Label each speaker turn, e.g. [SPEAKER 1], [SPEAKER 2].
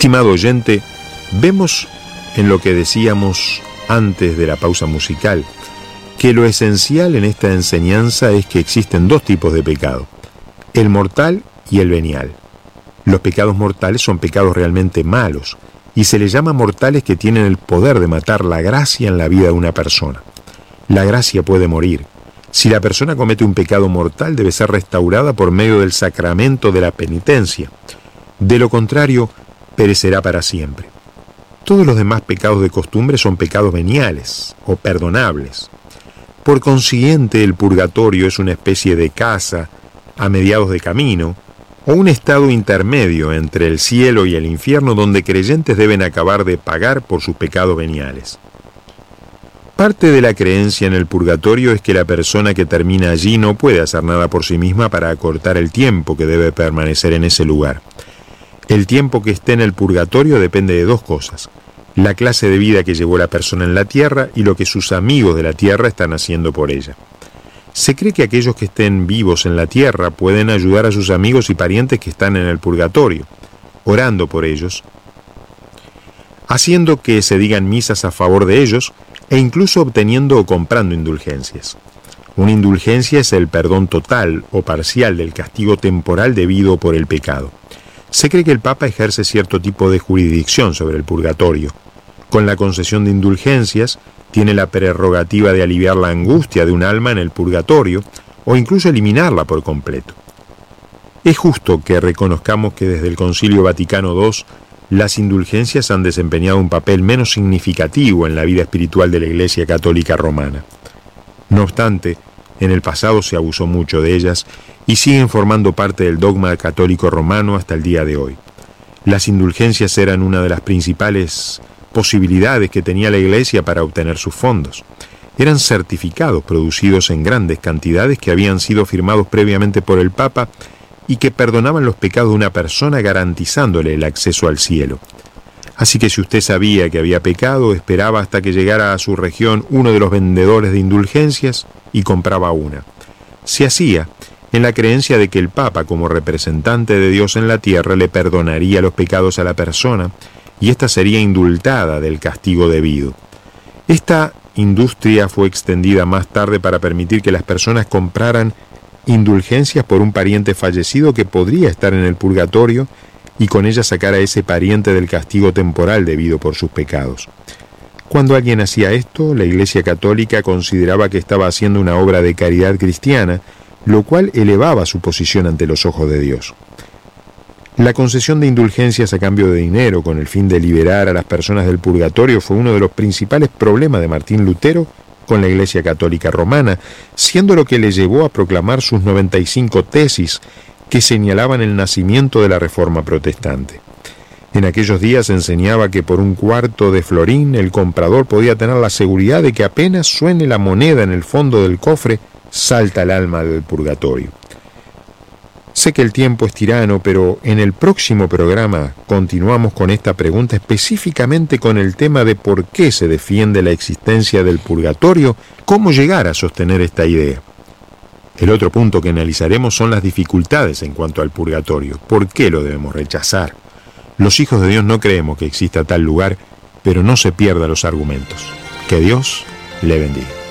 [SPEAKER 1] Estimado oyente, vemos en lo que decíamos antes de la pausa musical que lo esencial en esta enseñanza es que existen dos tipos de pecado, el mortal y el venial. Los pecados mortales son pecados realmente malos y se les llama mortales que tienen el poder de matar la gracia en la vida de una persona. La gracia puede morir. Si la persona comete un pecado mortal, debe ser restaurada por medio del sacramento de la penitencia. De lo contrario, perecerá para siempre. Todos los demás pecados de costumbre son pecados veniales o perdonables. Por consiguiente, el purgatorio es una especie de casa a mediados de camino, o un estado intermedio entre el cielo y el infierno donde creyentes deben acabar de pagar por sus pecados veniales. Parte de la creencia en el purgatorio es que la persona que termina allí no puede hacer nada por sí misma para acortar el tiempo que debe permanecer en ese lugar. El tiempo que esté en el purgatorio depende de dos cosas: la clase de vida que llevó la persona en la tierra y lo que sus amigos de la tierra están haciendo por ella. Se cree que aquellos que estén vivos en la tierra pueden ayudar a sus amigos y parientes que están en el purgatorio, orando por ellos, haciendo que se digan misas a favor de ellos e incluso obteniendo o comprando indulgencias. Una indulgencia es el perdón total o parcial del castigo temporal debido por el pecado. Se cree que el Papa ejerce cierto tipo de jurisdicción sobre el purgatorio. Con la concesión de indulgencias, tiene la prerrogativa de aliviar la angustia de un alma en el purgatorio o incluso eliminarla por completo. Es justo que reconozcamos que desde el Concilio Vaticano II las indulgencias han desempeñado un papel menos significativo en la vida espiritual de la Iglesia Católica Romana. No obstante, en el pasado se abusó mucho de ellas y siguen formando parte del dogma católico romano hasta el día de hoy. Las indulgencias eran una de las principales posibilidades que tenía la Iglesia para obtener sus fondos. Eran certificados producidos en grandes cantidades que habían sido firmados previamente por el Papa y que perdonaban los pecados de una persona garantizándole el acceso al cielo. Así que si usted sabía que había pecado, esperaba hasta que llegara a su región uno de los vendedores de indulgencias y compraba una. Se hacía en la creencia de que el Papa, como representante de Dios en la tierra, le perdonaría los pecados a la persona y ésta sería indultada del castigo debido. Esta industria fue extendida más tarde para permitir que las personas compraran indulgencias por un pariente fallecido que podría estar en el purgatorio y con ella sacar a ese pariente del castigo temporal debido por sus pecados. Cuando alguien hacía esto, la Iglesia Católica consideraba que estaba haciendo una obra de caridad cristiana, lo cual elevaba su posición ante los ojos de Dios. La concesión de indulgencias a cambio de dinero con el fin de liberar a las personas del purgatorio fue uno de los principales problemas de Martín Lutero con la Iglesia Católica Romana, siendo lo que le llevó a proclamar sus 95 tesis que señalaban el nacimiento de la Reforma Protestante. En aquellos días enseñaba que por un cuarto de florín el comprador podía tener la seguridad de que apenas suene la moneda en el fondo del cofre, salta el alma del purgatorio. Sé que el tiempo es tirano, pero en el próximo programa continuamos con esta pregunta, específicamente con el tema de por qué se defiende la existencia del purgatorio, cómo llegar a sostener esta idea. El otro punto que analizaremos son las dificultades en cuanto al purgatorio. ¿Por qué lo debemos rechazar? Los hijos de Dios no creemos que exista tal lugar, pero no se pierda los argumentos. Que Dios le bendiga.